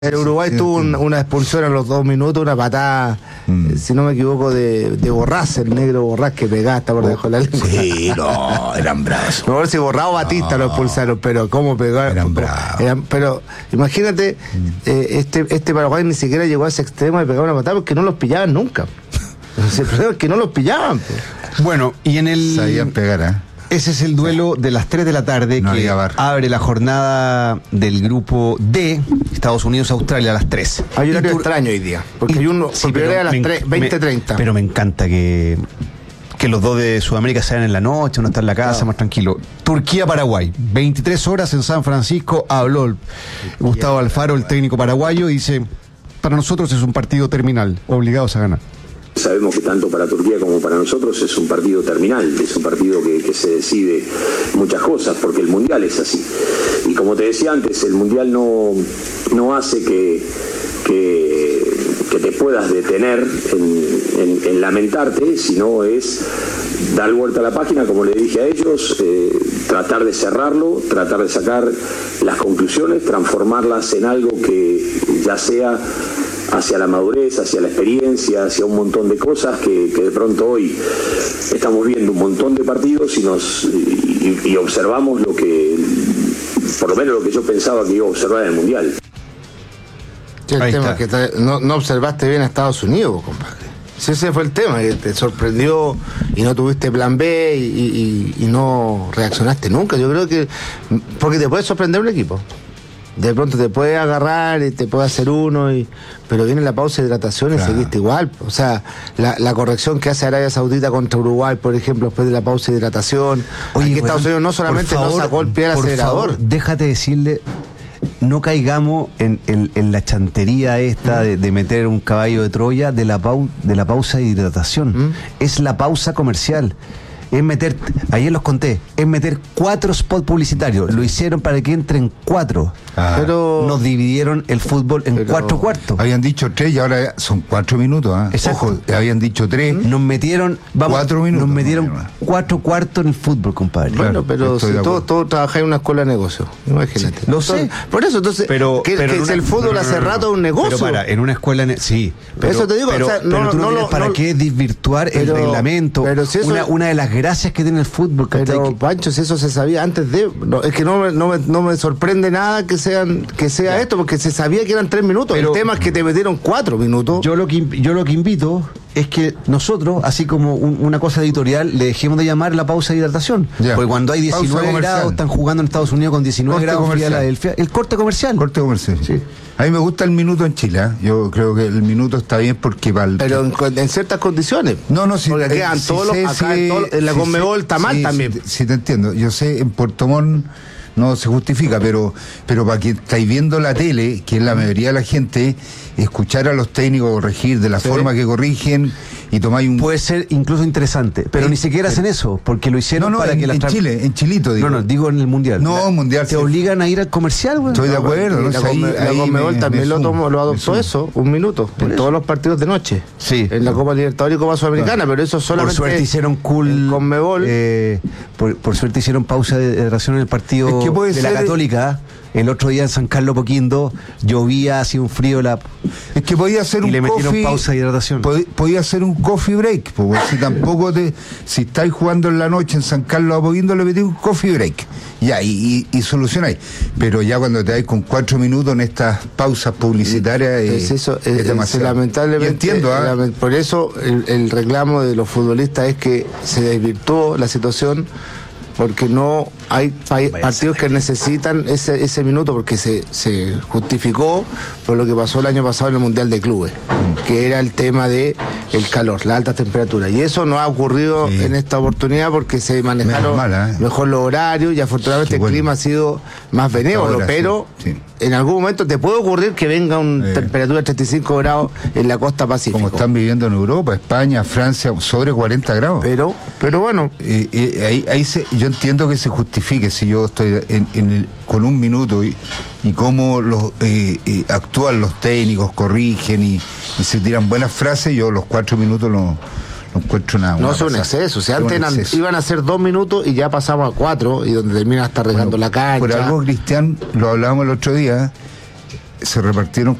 El Uruguay tuvo una expulsión a los 2 minutos, una patada, si no me equivoco, de Borrás, el negro Borrás que pegaba hasta por debajo de la lengua. Sí, no, eran bravos. No sé si Borrás o Batista lo expulsaron, pero cómo pegaba. Eran bravos. Pero imagínate, este Paraguay ni siquiera llegó a ese extremo de pegar una patada porque no los pillaban nunca. El problema es que no los pillaban. Bueno, y en el... Sabían pegar, ¿eh? Ese es el duelo de las 3 de la tarde no que abre la jornada del grupo D, Estados Unidos-Australia a las 3. Hay un horario extraño hoy día, porque hay uno a las 20:30. Pero me encanta que los dos de Sudamérica sean en la noche, uno está en la casa, más tranquilo. Turquía-Paraguay, 23 horas en San Francisco. Habló Gustavo Alfaro, el técnico paraguayo, y dice: para nosotros es un partido terminal, obligados a ganar. Sabemos que tanto para Turquía como para nosotros es un partido terminal, es un partido que se decide muchas cosas, porque el Mundial es así. Y como te decía antes, el Mundial no hace que te puedas detener en lamentarte, sino es dar vuelta a la página, como le dije a ellos, tratar de cerrarlo, tratar de sacar las conclusiones, transformarlas en algo que ya sea hacia la madurez, hacia la experiencia, hacia un montón de cosas que de pronto hoy estamos viendo un montón de partidos y observamos lo que, por lo menos lo que yo pensaba que iba a observar en el Mundial. Sí, el tema es que no observaste bien a Estados Unidos, compadre. Sí, ese fue el tema, que te sorprendió y no tuviste plan B y no reaccionaste nunca. Yo creo que, porque te puede sorprender un equipo. De pronto te puede agarrar y te puede hacer uno, pero viene la pausa de hidratación y seguiste igual. O sea, la corrección que hace Arabia Saudita contra Uruguay, por ejemplo, después de la pausa de hidratación. Oye, que Estados Unidos no solamente no sacó el pie al acelerador. Favor, déjate decirle, no caigamos en la chantería esta de meter un caballo de Troya de la pausa de hidratación. Es la pausa comercial. Es meter, ayer los conté, es meter 4 spots publicitarios. Lo hicieron para que entren 4. Pero nos dividieron el fútbol en 4 cuartos. Habían dicho 3 y ahora son 4 minutos. Ojo, habían dicho 3. Nos metieron 4 minutos. Nos metieron 4 cuartos en el fútbol, compadre. Bueno, pero si todos trabajáis en una escuela de negocio, imagínate. Sí, lo sé. Por eso, entonces, pero el fútbol hace rato es un negocio. Pero para, en una escuela, sí. Pero eso te digo, pero, o sea, ¿para qué desvirtuar el reglamento? Pero si eso, una de las gracias que tiene el fútbol. Pero, Pancho, si eso se sabía antes de... es que no me sorprende nada que sea esto, porque se sabía que eran 3 minutos. Pero el tema es que te metieron 4 minutos. Yo lo que invito es que nosotros, así como una cosa editorial, le dejemos de llamar la pausa de hidratación. Porque cuando hay 19 grados, están jugando en Estados Unidos con 19 grados, Filadelfia, el corte comercial. Corte comercial, sí. A mí me gusta el minuto en Chile, ¿eh? Yo creo que el minuto está bien porque... Pero en ciertas condiciones. Sí. Porque quedan todos los... Acá en la Conmebol está mal también. Sí, te entiendo. Yo sé, en Puerto Montt no se justifica, pero para que estáis viendo la tele, que es la mayoría de la gente, escuchar a los técnicos corregir de la forma que corrigen y tomáis un... Puede ser incluso interesante, pero ni siquiera hacen eso, porque lo hicieron para que en Chilito, digo. Digo en el Mundial. Mundial. Te obligan a ir al comercial, güey. Estoy de acuerdo. La Conmebol también lo adoptó eso, 1 minuto, en todos los partidos de noche. Sí. En la Copa Libertadores y Copa Sudamericana, pero eso solamente... Por suerte hicieron Conmebol. Por suerte hicieron pausa de hidratación en el partido de la Católica. El otro día en San Carlos Poquindo llovía, hacía un frío es que podía hacer y le metieron pausa de hidratación. Podía hacer un coffee break, porque si estáis jugando en la noche en San Carlos a Poquindo, le metí un coffee break. Ya, y solucionáis. Pero ya cuando te dais con 4 minutos en estas pausas publicitarias es demasiado. Lamentablemente, entiendo, por eso el reclamo de los futbolistas es que se desvirtuó la situación, porque no hay partidos que necesitan ese minuto, porque se justificó por lo que pasó el año pasado en el Mundial de Clubes, que era el tema de el calor, la alta temperatura, y eso no ha ocurrido en esta oportunidad porque se manejaron mejor los horarios y afortunadamente el clima ha sido más benévolo, pero en algún momento te puede ocurrir que venga una temperatura de 35 grados en la costa pacífica. Como están viviendo en Europa, España, Francia, sobre 40 grados. Pero bueno. Yo entiendo que se justifique si yo estoy con 1 minuto y cómo actúan los técnicos, corrigen y se tiran buenas frases. Yo los 4 minutos no encuentro nada. No es un exceso. O sea, antes iban a ser 2 minutos y ya pasamos a 4, y donde termina hasta regando la cancha. Por algo, Cristian, lo hablábamos el otro día, se repartieron